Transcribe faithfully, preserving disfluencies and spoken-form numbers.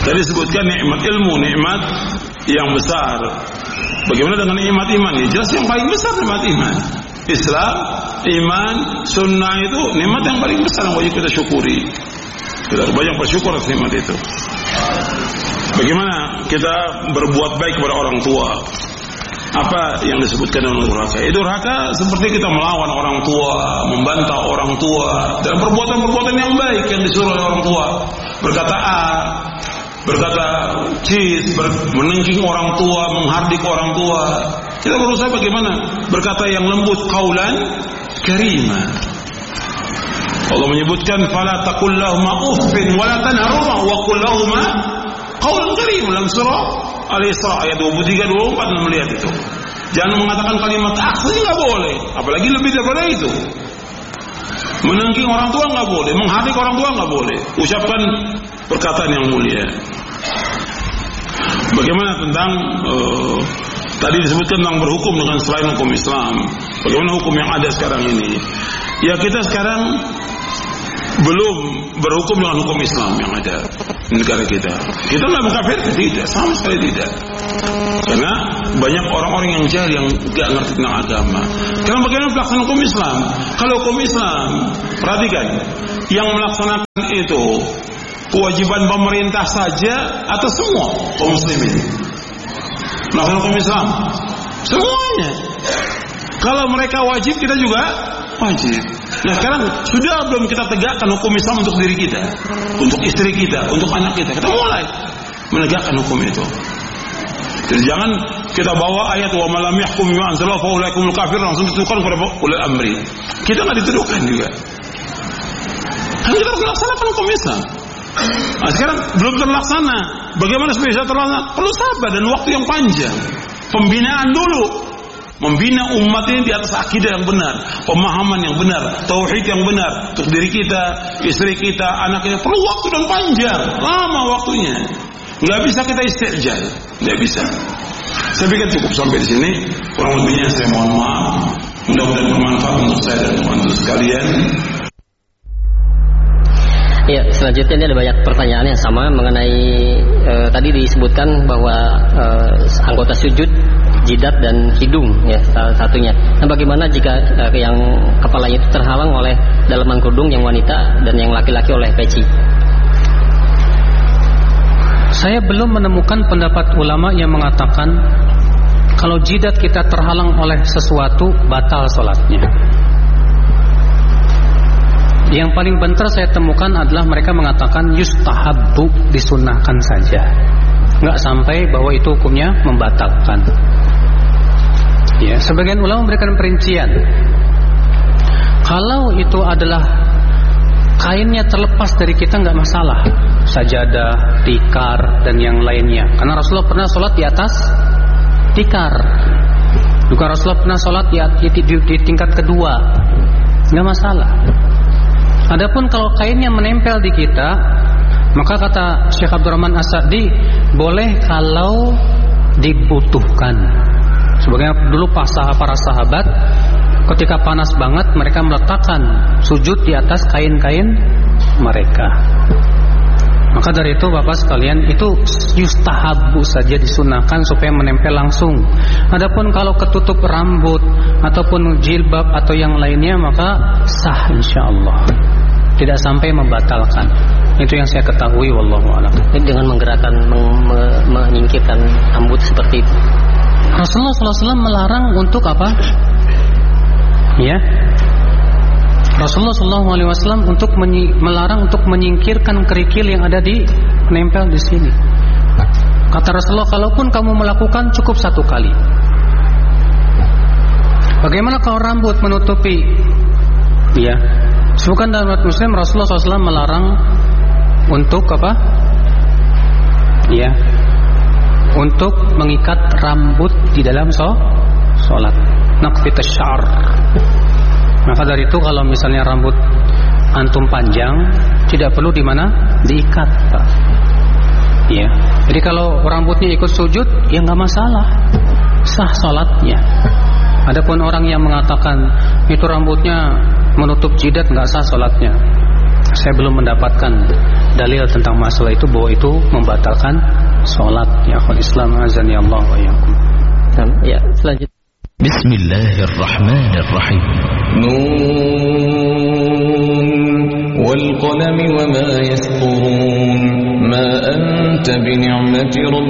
Tadi disebutkan nikmat ilmu, nikmat yang besar. Bagaimana dengan nikmat iman? Ya, jelas yang paling besar nikmat iman. Islam, iman, sunnah itu nikmat yang paling besar yang wajib kita syukuri. Kita harus banyak bersyukur atas nikmat itu. Bagaimana kita berbuat baik kepada orang tua? Apa yang disebutkan dengan durhaka? Itu durhaka seperti kita melawan orang tua, membantah orang tua dalam perbuatan-perbuatan yang baik yang disuruh oleh orang tua. Berkata A, berkata C, menengking orang tua, menghardik orang tua. Kita berusaha bagaimana berkata yang lembut, qaulan karima. Allah menyebutkan fala taqul lahuma uffin wa la tanharhuma wa qul lahuma qaulan karim dalam surah Al-Isra ayat dua puluh tiga dua puluh empat melihat itu. Jangan mengatakan kalimat akhir enggak boleh, apalagi lebih daripada itu. Menengking orang tua enggak boleh, menghardik orang tua enggak boleh. Ucapkan perkataan yang mulia. Bagaimana tentang uh, tadi disebutkan tentang berhukum dengan selain hukum Islam. Bagaimana hukum yang ada sekarang ini? Ya kita sekarang belum berhukum dengan hukum Islam yang ada di negara kita. Kita nggak mengkafir, tidak, sama sekali tidak. Karena banyak orang-orang yang jahil yang nggak ngerti tentang agama. Karena bagaimana pelaksanaan hukum Islam? Kalau hukum Islam, perhatikan, yang melaksanakan itu kewajiban pemerintah saja atau semua kaum muslimin? Melaksanakan hukum Islam, semuanya. Kalau mereka wajib, kita juga wajib. Nah sekarang sudah belum kita tegakkan hukum Islam untuk diri kita, untuk istri kita, untuk anak kita. Kita mulai menegakkan hukum itu. Jadi jangan kita bawa ayat wa malam yahkum bima anzalallahu fa ulaikumul kafirun langsung dituduhkan kepada ulil amri. Kita nggak dituduhkan juga. Kan kita harus melaksanakan hukum Islam. Nah sekarang belum terlaksana. Bagaimana supaya bisa terlaksana? Perlu sabar dan waktu yang panjang. Pembinaan dulu. Membina umat ini di atas akidah yang benar, pemahaman yang benar, tauhid yang benar untuk diri kita, istri kita, anak kita. Perlu waktu dan panjang, lama waktunya. Nggak bisa kita istijal, nggak bisa. Saya pikir cukup sampai di sini. Kurang lebihnya saya mohon maaf. Mudah-mudahan bermanfaat untuk saya dan teman-teman sekalian. Ya, selanjutnya ini ada banyak pertanyaan yang sama mengenai eh, tadi disebutkan bahwa eh, anggota sujud, jidat dan hidung ya salah satunya. Nah, bagaimana jika eh, yang kepalanya itu terhalang oleh dalaman kerudung yang wanita dan yang laki-laki oleh peci? Saya belum menemukan pendapat ulama yang mengatakan kalau jidat kita terhalang oleh sesuatu batal sholatnya. Yang paling bentar saya temukan adalah mereka mengatakan yustahabbu, disunahkan saja, nggak sampai bahwa itu hukumnya membatalkan. Ya, sebagian ulama memberikan perincian. Kalau itu adalah kainnya terlepas dari kita nggak masalah, sajadah, tikar dan yang lainnya. Karena Rasulullah pernah sholat di atas tikar. Juga Rasulullah pernah sholat di, di, di, di tingkat kedua, nggak masalah. Adapun kalau kainnya menempel di kita, maka kata Syekh Abdurrahman As-Sa'di, boleh kalau dibutuhkan. Sebagaimana dulu para sahabat ketika panas banget mereka meletakkan sujud di atas kain-kain mereka. Maka dari itu Bapak sekalian, itu yustahabu saja, disunahkan supaya menempel langsung. Adapun kalau ketutup rambut ataupun jilbab atau yang lainnya, maka sah insyaallah, tidak sampai membatalkan. Itu yang saya ketahui, wallahu a'lam. Dengan menggerakkan meng, me, menyingkirkan rambut seperti itu. Rasulullah sallallahu alaihi wasallam melarang untuk apa? Ya. Rasulullah sallallahu alaihi wasallam untuk menyi, melarang untuk menyingkirkan kerikil yang ada di menempel di sini. Kata Rasulullah, kalaupun kamu melakukan cukup satu kali. Bagaimana kalau rambut menutupi? Ya. Bukan dalam umat Muslim Rasulullah sallallahu alaihi wasallam melarang untuk apa? Ya. Untuk mengikat rambut di dalam sholat. Naqfit asy-sya'r. Maka dari itu kalau misalnya rambut antum panjang, tidak perlu di mana? Diikat, Pak. Ya. Jadi kalau rambutnya ikut sujud, ya nggak masalah, sah sholatnya. Adapun orang yang mengatakan itu rambutnya menutup jidat, nggak sah sholatnya, saya belum mendapatkan dalil tentang masalah itu bahwa itu membatalkan sholat. Ya akhwal Islam, azani Allah wa iyyakum. Ya, selanjutnya. Bismillahirrahmanirrahim. Nun wal qalami wa ma yasturun. Ma anta bi ni'mati